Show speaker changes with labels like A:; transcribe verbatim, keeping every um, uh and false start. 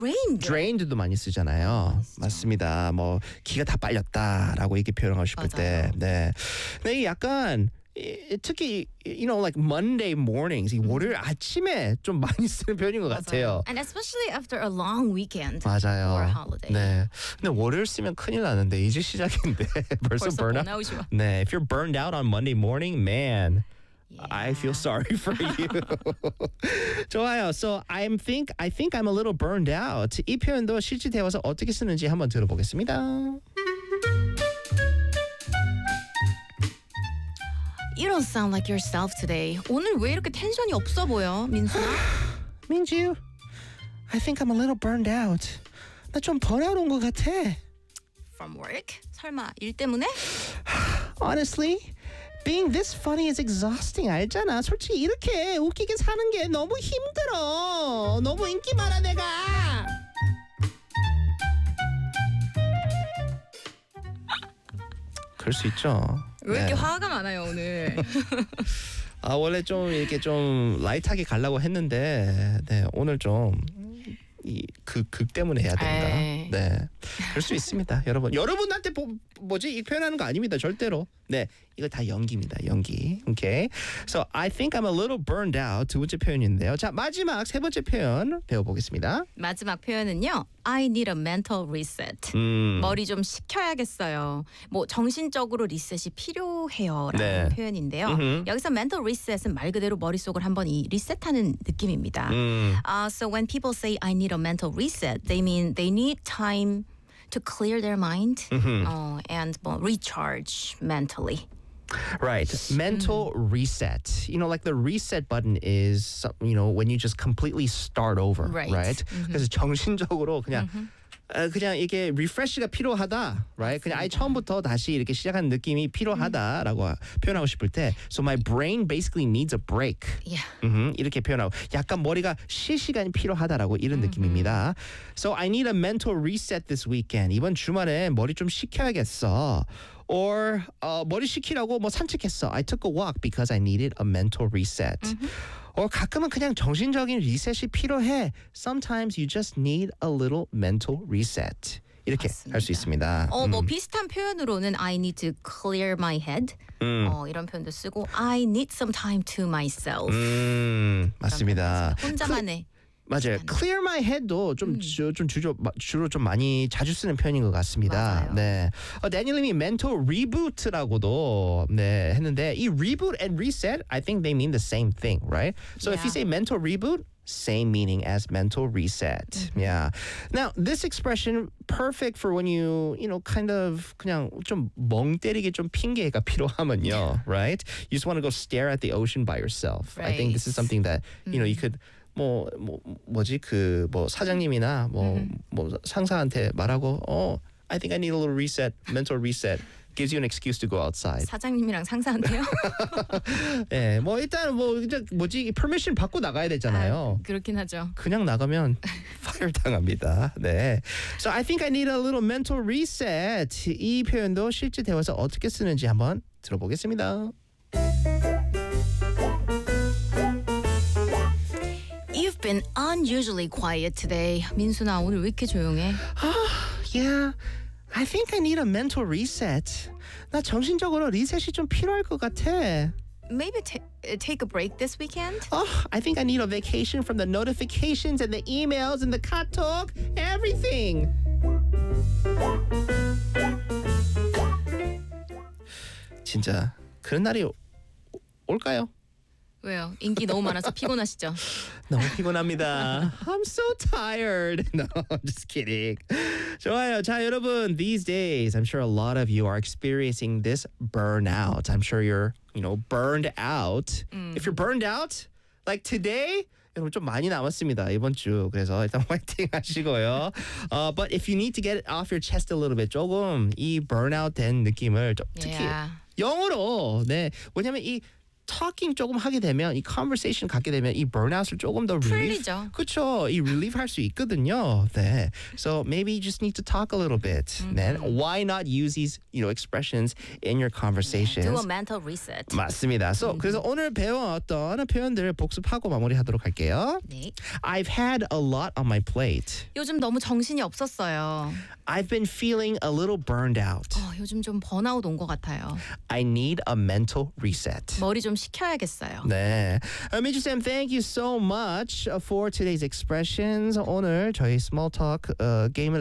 A: drained.
B: drained도 많이 쓰잖아요. 맞습니다. 뭐 기가 다 빨렸다라고 이렇게 표현하고 싶을 때.
A: 맞아요.
B: 네. 근데 이게 약간 이- 특히 you know like Monday mornings 이 월요일 아침에 좀 많이 쓰는 표현인 것 같아요.
A: And especially after a long weekend
B: 맞아요.
A: or holiday.
B: 네. 근데 월요일 쓰면 큰일 나는데 이제 시작인데 벌써
A: 벌써
B: burnout.
A: 번아웃이 와.
B: 네. If you're burned out on Monday morning, man. I feel sorry for you. 좋아요. So I think I think I'm a little burned out. 이 표현도 실제 대화에서 어떻게 쓰는지 한번 들어보겠습니다.
A: You don't sound like yourself today. 오늘 왜 이렇게 텐션이 없어 보여, 민수나?
B: 민주, I think I'm a little burned out. 나 좀 번아웃 온 것 같아.
A: From work? 설마 일 때문에?
B: Honestly, being this funny is exhausting. 알잖아. 솔직히 이렇게 웃기게 사는 게 너무 힘들어. 너무 인기 많아 내가. 그럴 수 있죠.
A: 왜 이렇게
B: 네.
A: 화가 많아요 오늘?
B: 아 원래 좀 이렇게 좀 라이트하게 가려고 했는데 네 오늘 좀 이 그 극 때문에 해야 된다.
A: 에이.
B: 네, 그럴 수 있습니다, 여러분. 여러분한테 뭐, 뭐지 이 표현하는 거 아닙니다, 절대로. 네, 이거 다 연기입니다, 연기. 오케이. So I think I'm a little burned out. 두 번째 표현인데요. 자 마지막 세 번째 표현 배워보겠습니다.
A: 마지막 표현은요. I need a mental reset.
B: 음,
A: 머리 좀 식혀야겠어요. 뭐 정신적으로 리셋이 필요해요라는
B: 네.
A: 표현인데요.
B: 음흠.
A: 여기서 mental reset은 말 그대로 머릿속을 한번 이 리셋하는 느낌입니다.
B: 음,
A: Uh, so when people say I need a mental reset, they mean they need time to clear their mind uh, and 뭐, recharge mentally.
B: right. Mental reset. You know, like the reset button is, some- you know, when you just completely start over,
A: Right.
B: right? 그래서 정신적으로 그냥 어, 그냥 이게 리프레시가 필요하다, right? 그냥 아예 처음부터 다시 이렇게 시작하는 느낌이 필요하다라고 표현하고 싶을 때, so my brain basically needs a break.
A: Yeah.
B: 음흠, 이렇게 표현하고 약간 머리가 쉴 시간이 필요하다라고 이런 느낌입니다. So I need a mental reset this weekend. 이번 주말에 머리 좀 식혀야겠어. Or 어, 머리 식히라고 뭐 산책했어. I took a walk because I needed a mental reset. or 가끔은 그냥 정신적인 리셋이 필요해. Sometimes you just need a little mental reset. 이렇게 할 수 있습니다.
A: 어, 뭐 비슷한 표현으로는 I need to clear my head. 어, 이런 표현도 쓰고 I need some time to myself.
B: 음, 맞습니다.
A: 혼자만의
B: 맞아요. Clear my head도 좀, 주, 좀 주로, 주로 좀 많이 자주 쓰는 표현인 것 같습니다.
A: 맞아요.
B: 네. 어, 다니엘님이 mental reboot라고도 네, 했는데 이 reboot and reset, I think they mean the same thing, right? So if you
A: Yeah.
B: say mental reboot, same meaning as mental reset. Yeah. Now, this expression perfect for when you, you know, kind of 그냥 좀 멍 때리게 좀 핑계가 필요하면요, right? You just want to go stare at the ocean by yourself. I think this is
A: Right.
B: something that, you know, you could 뭐, 뭐 뭐지 그 뭐 사장님이나 뭐 뭐 상사한테 말하고 어 I think I need a little reset, mental reset. Gives you an excuse to go outside.
A: 사장님이랑 상사한테요?
B: 예, 뭐 일단 뭐 이제 뭐지 permission 받고 나가야 되잖아요.
A: 아, 그렇긴 하죠.
B: 그냥 나가면 fire 당합니다. 네. So I think I need a little mental reset. 이 표현도 실제 대화에서 어떻게 쓰는지 한번 들어보겠습니다.
A: You've been unusually quiet today. 민수나 오늘 왜 이렇게 조용해?
B: Yeah, I think I need a mental reset. 나 정신적으로 리셋이 좀 필요할 것 같아.
A: Maybe ta- take a break this weekend?
B: Oh, I think I need a vacation from the notifications and the emails and the 카톡, everything. 진짜 그런 날이 오- 올까요?
A: 왜요? 인기 너무 많아서 피곤하시죠?
B: 너무 피곤합니다. I'm so tired. No, I'm just kidding. 좋아요. 자, 여러분, these days, I'm sure a lot of you are experiencing this burnout. I'm sure you're, you know, burned out. If you're burned out, like today, 여러분 좀 많이 남았습니다 이번 주. 그래서 일단 화이팅 하시고요. Uh, but if you need to get it off your chest a little bit, 조금 이 burnout 된 느낌을 좀 특히
A: Yeah.
B: 영어로 네, 뭐냐면 이 talking 조금 하게 되면 이 conversation 갖게 되면 이 burnout을 조금 더 relief
A: 풀리죠.
B: 그렇죠. 이 relief 할 수 있거든요. 네. So maybe you just need to talk a little bit.
A: Mm-hmm.
B: 네. Why not use these, you know, expressions in your conversations?
A: Do a mental reset.
B: 맞습니다. So, 그래서 오늘 배워왔던 표현들을 복습하고 마무리하도록 할게요.
A: 네.
B: I've had a lot on my plate.
A: 요즘 너무 정신이 없었어요.
B: I've been feeling a little burned out.
A: 어, 요즘 좀 번아웃 온 것 같아요.
B: I need a mental reset.
A: 머리 좀 식혀야겠어요.
B: 네. 미주 쌤, thank you so much for today's expressions. 오늘 저희 small talk 어, 게임을